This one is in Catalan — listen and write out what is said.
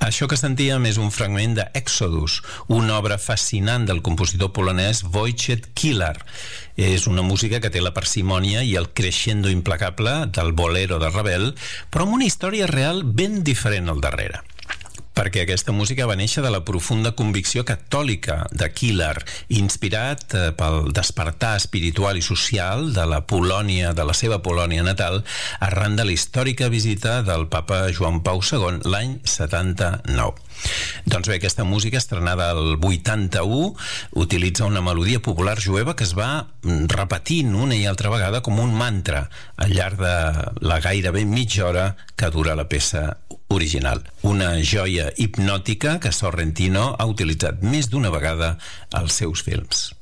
Això que sentíem és un fragment de Exodus, una obra fascinant del compositor polonès Wojciech Kilar. És una música que té la parsimònia i el crescendo implacable del bolero de Ravel, però amb una història real ben diferent al darrere. Perquè aquesta música va néixer de la profunda convicció catòlica de Kilar, inspirat pel despertar espiritual i social de la Polònia, de la seva Polònia natal, arran de la històrica visita del papa Joan Pau II l'any 79. Doncs bé, aquesta música, estrenada al 81, utilitza una melodia popular jueva que es va repetint una i altra vegada com un mantra al llarg de la gairebé mitja hora que dura la peça original. Una joia hipnòtica que Sorrentino ha utilitzat més d'una vegada als seus films.